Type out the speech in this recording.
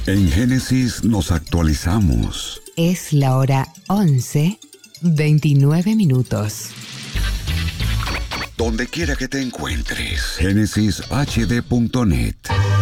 En Génesis nos actualizamos. Es la hora 11:29. Donde quiera que te encuentres, GenesisHD.net.